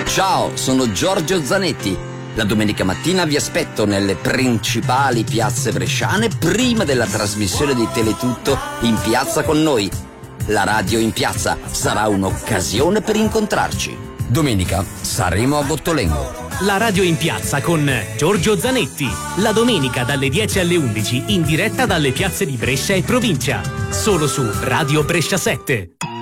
Ciao, sono Giorgio Zanetti. La domenica mattina vi aspetto nelle principali piazze bresciane prima della trasmissione di Teletutto In Piazza con noi. La radio in piazza sarà un'occasione per incontrarci. Domenica saremo a Gottolengo. La radio in piazza con Giorgio Zanetti. La domenica dalle 10 alle 11 in diretta dalle piazze di Brescia e provincia. Solo su Radio Brescia 7.